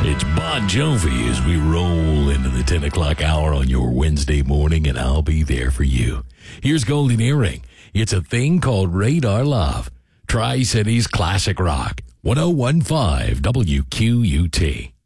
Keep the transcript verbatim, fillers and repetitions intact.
It's Bon Jovi as we roll into the ten o'clock hour on your Wednesday morning, and I'll be there for you. Here's Golden Earring. It's a thing called Radar Love. Tri-Cities Classic Rock. ten fifteen W Q U T.